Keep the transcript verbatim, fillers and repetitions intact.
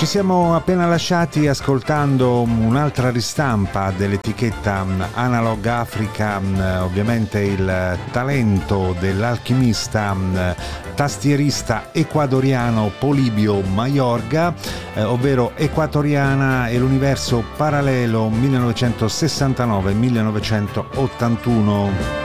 Ci siamo appena lasciati ascoltando un'altra ristampa dell'etichetta Analog Africa, ovviamente il talento dell'alchimista tastierista ecuadoriano Polibio Mayorga, eh, ovvero Equatoriana e l'universo parallelo millenovecentosessantanove millenovecentottantuno.